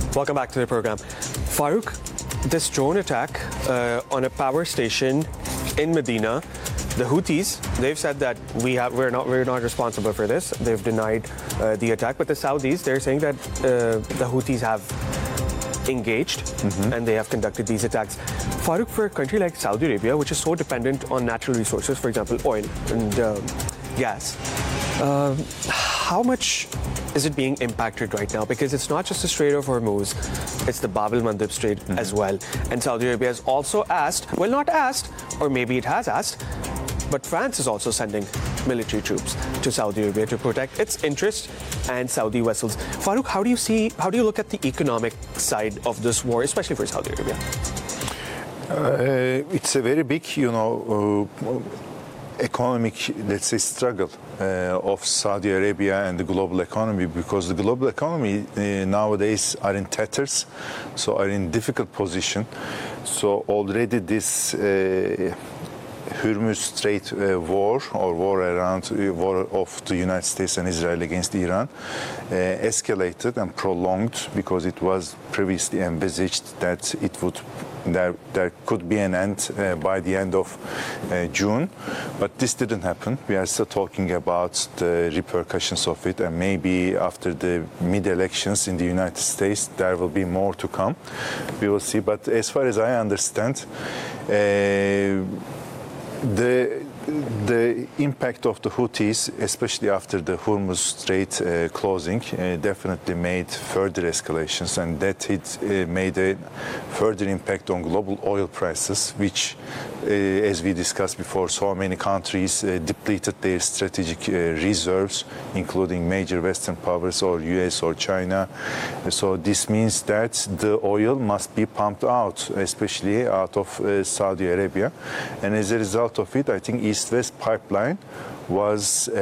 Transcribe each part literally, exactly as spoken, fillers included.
Welcome back to the program. Farooq, this drone attack uh, on a power station in Medina, the Houthis, they've said that we have, we're not we're not responsible for this. They've denied uh, the attack, but the Saudis, they're saying that uh, the Houthis have engaged mm-hmm. and they have conducted these attacks. Farooq, for a country like Saudi Arabia, which is so dependent on natural resources, for example, oil and uh, gas, uh, how much is it being impacted right now? Because it's not just the Strait of Hormuz, it's the Bab el-Mandeb Strait mm-hmm. as well. And Saudi Arabia has also asked, well, not asked, or maybe it has asked, but France is also sending military troops to Saudi Arabia to protect its interests and Saudi vessels. Farooq, how do you see, how do you look at the economic side of this war, especially for Saudi Arabia? Uh, it's a very big, you know, uh, economic, let's say, struggle uh, of Saudi Arabia and the global economy, because the global economy uh, nowadays are in tatters, so are in difficult position. So already this uh, Hormuz Strait uh, war, or war around uh, war of the United States and Israel against Iran, uh, escalated and prolonged, because it was previously envisaged that it would there there could be an end uh, by the end of uh, June, but this didn't happen. We are still talking about the repercussions of it, and maybe after the mid-elections in the United States there will be more to come. We will see. But as far as I understand, uh, the the impact of the Houthis, especially after the Hormuz Strait uh, closing, uh, definitely made further escalations, and that it uh, made a further impact on global oil prices, which, uh, as we discussed before, so many countries uh, depleted their strategic uh, reserves, including major Western powers or U S or China. So this means that the oil must be pumped out, especially out of uh, Saudi Arabia, and as a result of it, I think East-West pipeline was uh,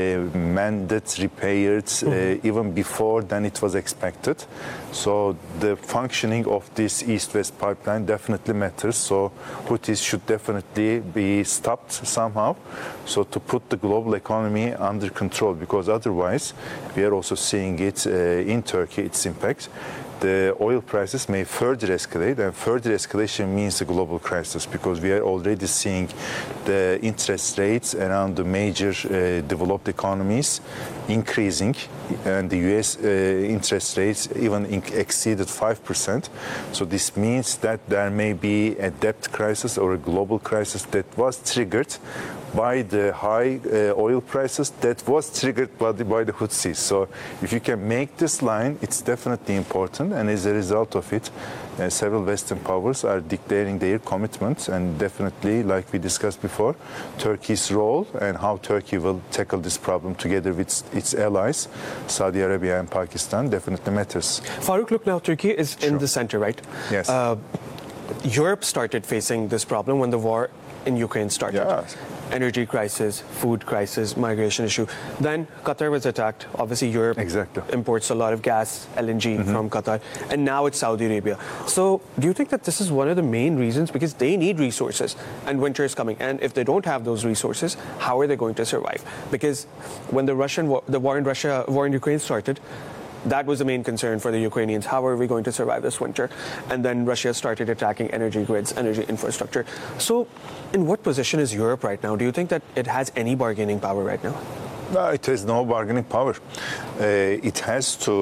mended, repaired uh, even before than it was expected. So the functioning of this East-West pipeline definitely matters. So Houthis should definitely be stopped somehow, so to put the global economy under control, because otherwise we are also seeing it uh, in Turkey, its impact. The oil prices may further escalate, and further escalation means a global crisis, because we are already seeing the interest rates around the major uh, developed economies increasing, and the U S uh, interest rates even exceeded five percent. So this means that there may be a debt crisis or a global crisis that was triggered by the high uh, oil prices that was triggered by the, by the Houthis. So if you can make this line, it's definitely important, and as a result of it, uh, several Western powers are declaring their commitments, and definitely, like we discussed before, Turkey's role and how Turkey will tackle this problem together with its allies, Saudi Arabia and Pakistan, definitely matters. Farooq, look, now Turkey is in Sure. the center, right? Yes. Uh, Europe started facing this problem when the war in Ukraine started. Yes. Energy crisis, food crisis, migration issue. Then Qatar was attacked. Obviously, Europe Exactly. imports a lot of gas, L N G mm-hmm. from Qatar. And now it's Saudi Arabia. So do you think that this is one of the main reasons? Because they need resources, and winter is coming. And if they don't have those resources, how are they going to survive? Because when the Russian war, the war in Russia, war in Ukraine started, that was the main concern for the Ukrainians. How are we going to survive this winter? And then Russia started attacking energy grids, energy infrastructure. So in what position is Europe right now? Do you think that it has any bargaining power right now? No, it has no bargaining power. Uh, it has to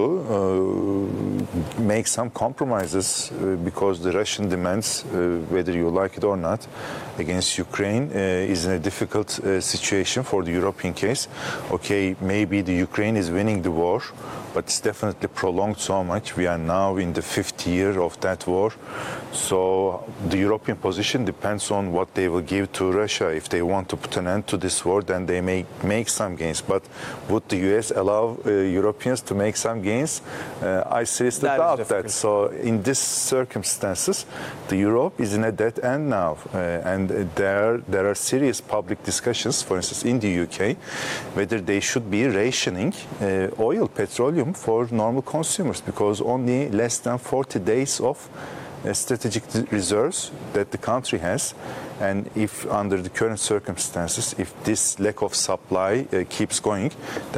uh, make some compromises uh, because the Russian demands, uh, whether you like it or not, against Ukraine uh, is in a difficult uh, situation for the European case. Okay, maybe the Ukraine is winning the war, but it's definitely prolonged so much. We are now in the fifth year of that war. So the European position depends on what they will give to Russia. If they want to put an end to this war, then they may make some gains. But would the U S allow uh, Europeans to make some gains? Uh, I seriously That doubt that. So in these circumstances, the Europe is in a dead end now. Uh, and there, there are serious public discussions, for instance, in the U K, whether they should be rationing uh, oil, petroleum for normal consumers, because only less than forty days of uh, strategic reserves that the country has. And if under the current circumstances, if this lack of supply uh, keeps going, then